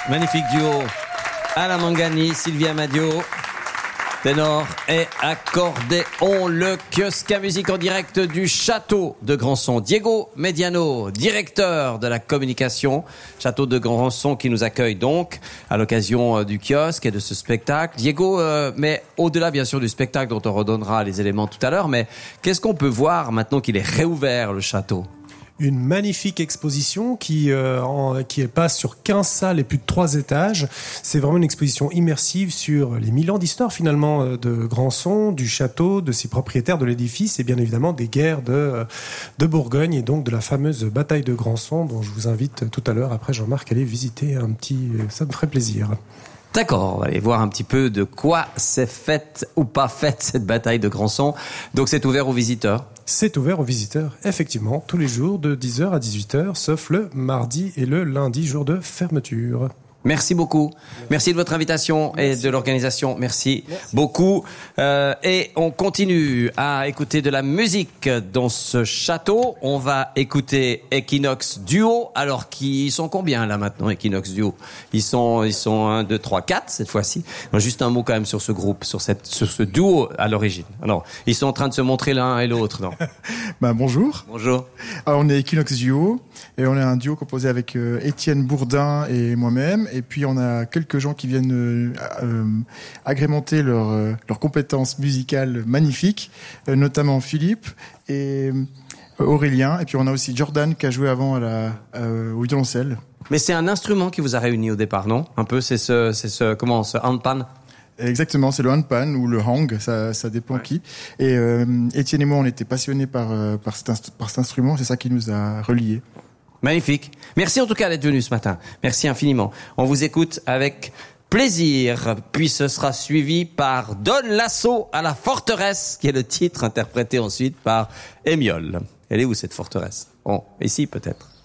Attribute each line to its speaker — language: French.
Speaker 1: Magnifique duo. Alain Mangani, Sylvia Madio, ténor et accordéon. Le kiosque à musique en direct du château de Grandson. Diego Mediano, directeur de la communication, château de Grandson, qui nous accueille donc à l'occasion du kiosque et de ce spectacle. Diego, mais au-delà bien sûr du spectacle dont on redonnera les éléments tout à l'heure, mais qu'est-ce qu'on peut voir maintenant qu'il est réouvert le château ?
Speaker 2: Une magnifique exposition qui passe sur 15 salles et plus de 3 étages. C'est vraiment une exposition immersive sur les 1000 ans d'histoire finalement de Grandson, du château, de ses propriétaires, de l'édifice et bien évidemment des guerres de Bourgogne et donc de la fameuse bataille de Grandson dont je vous invite tout à l'heure après Jean-Marc à aller visiter ça me ferait plaisir.
Speaker 1: D'accord, on va aller voir un petit peu de quoi s'est faite ou pas faite cette bataille de Grandson. Donc c'est ouvert aux visiteurs.
Speaker 2: C'est ouvert aux visiteurs, effectivement, tous les jours de 10h à 18h, sauf le mardi et le lundi, jour de fermeture.
Speaker 1: Merci beaucoup. Merci de votre invitation et de l'organisation. Merci beaucoup. Et on continue à écouter de la musique dans ce château. On va écouter Equinox Duo. Alors, qui sont combien là maintenant, Equinox Duo? Ils sont 1, 2, 3, 4 cette fois-ci. Alors, juste un mot quand même sur ce groupe, sur ce duo à l'origine. Alors, ils sont en train de se montrer l'un et l'autre, non?
Speaker 3: Bonjour.
Speaker 1: Bonjour.
Speaker 3: Alors, on est Equinox Duo et on est un duo composé avec Étienne Bourdin et moi-même. Et puis on a quelques gens qui viennent agrémenter leurs compétences musicales magnifiques, notamment Philippe et Aurélien. Et puis on a aussi Jordan qui a joué avant au violoncelle.
Speaker 1: Mais c'est un instrument qui vous a réuni au départ, non? Un peu, c'est ce handpan?
Speaker 3: Exactement, c'est le handpan ou le hang, ça dépend qui. Et Étienne et moi, on était passionnés par cet instrument, c'est ça qui nous a reliés.
Speaker 1: Magnifique. Merci en tout cas d'être venu ce matin. Merci infiniment. On vous écoute avec plaisir. Puis ce sera suivi par Donne l'assaut à la forteresse, qui est le titre interprété ensuite par Émiole. Elle est où cette forteresse? Bon, ici peut-être.